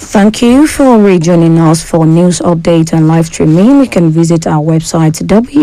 Thank you for rejoining us for news update and live streaming. You can visit our website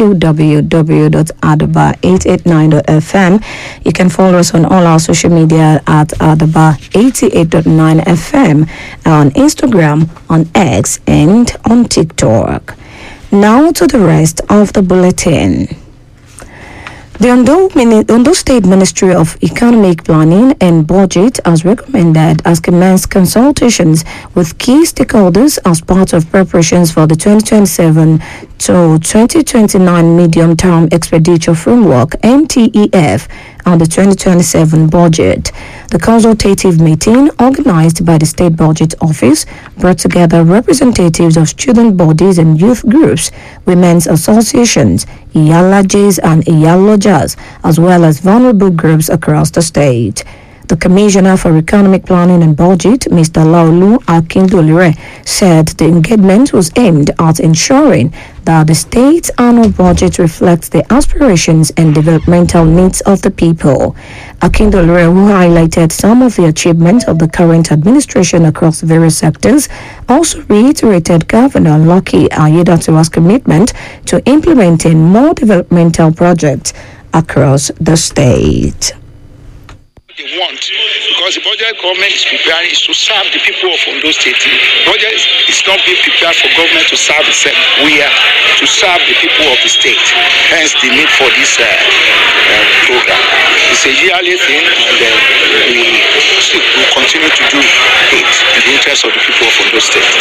www.adaba889.fm. You can follow us on all our social media at adaba88.9fm, on Instagram, on X, and on TikTok. Now to the rest of the bulletin. The Ondo State Ministry of Economic Planning and Budget has commenced consultations with key stakeholders as part of preparations for the 2027 to 2029 Medium-Term Expenditure Framework (MTEF) and the 2027 budget. The consultative meeting, organized by the State Budget Office, brought together representatives of student bodies and youth groups, women's associations, Iyalajes and Iyalojas, as well as vulnerable groups across the state. The Commissioner for Economic Planning and Budget, Mr. Laolu Akindolire, said the engagement was aimed at ensuring that the state's annual budget reflects the aspirations and developmental needs of the people. Akindolire, who highlighted some of the achievements of the current administration across various sectors, also reiterated Governor Lucky Aiyedatiwa's commitment to implementing more developmental projects across the state. They want, because the budget government is preparing is to serve the people of Ondo State. The budget is not being prepared for government to serve itself. We are to serve the people of the state. Hence the need for this program. It's a yearly thing, and we will continue to do it in the interest of the people of Ondo State.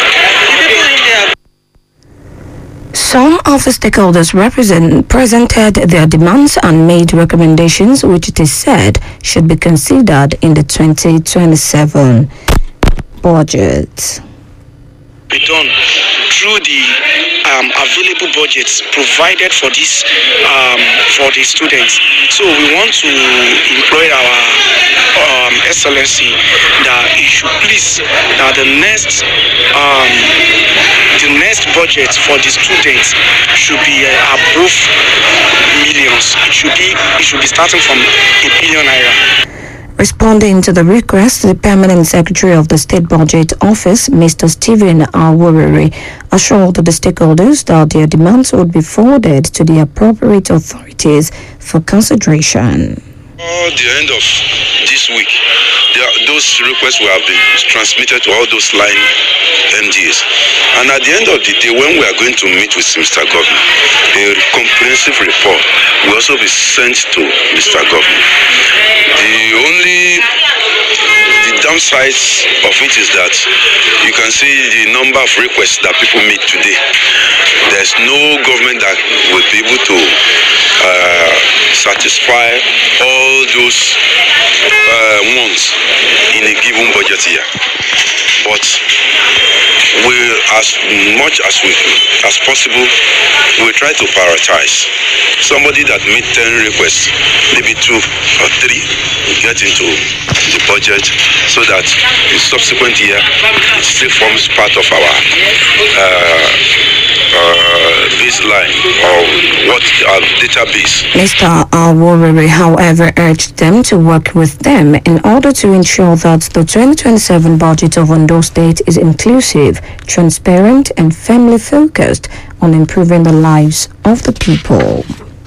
Some of the stakeholders presented their demands and made recommendations which it is said should be considered in the 2027 budget. Be done through the available budgets provided for this for the students. So we want to employ our excellency that it should please that the next budget for the students should be above millions. It should be starting from R1 billion. Responding to the request, the Permanent Secretary of the State Budget Office, Mr. Stephen Aworere, assured the stakeholders that their demands would be forwarded to the appropriate authorities for consideration. At the end of this week, those requests will have been transmitted to all those line MDs. And at the end of the day, when we are going to meet with Mr. Governor, a comprehensive report will also be sent to Mr. Governor. The downsides of it is that you can see the number of requests that people meet today. There's no government that will be able to satisfy all those wants in a given budget year. But we, as much as possible, we try to prioritize. Somebody that made 10 requests, maybe 2 or 3, will get into the budget so that in subsequent year it still forms part of our baseline or what our database. Mr. Aworere, however, urged them to work with them in order to ensure that the 2027 budget of Ondo State is inclusive, transparent, and family focused on improving the lives of the people.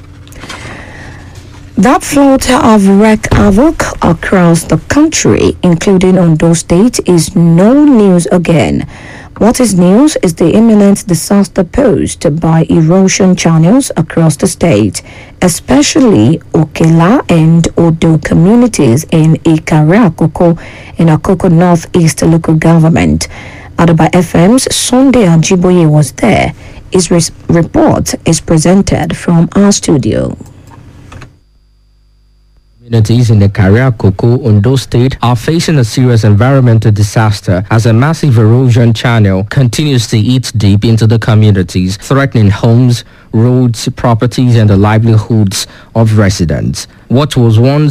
That flutter of wreak havoc across the country, including Ondo State, is no news again. What is news is the imminent disaster posed by erosion channels across the state, especially Okela and Odo communities in Ikare Akoko in Akoko Northeast local government. Adaba FM's Sunday Ajiboye was there. His report is presented from our studio. Communities in the Ikare Akoko, Ondo State are facing a serious environmental disaster as a massive erosion channel continues to eat deep into the communities, threatening homes, roads, properties, and the livelihoods of residents. What was once